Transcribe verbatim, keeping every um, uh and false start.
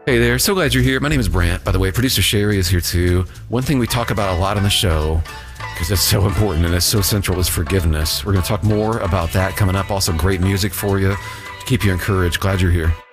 Hey there, so glad you're here. My name is Brant. By the way, producer Sherry is here too. One thing we talk about a lot on the show, because it's so important and it's so central, is forgiveness. We're going to talk more about that coming up. Also, great music for you to keep you encouraged. Glad you're here.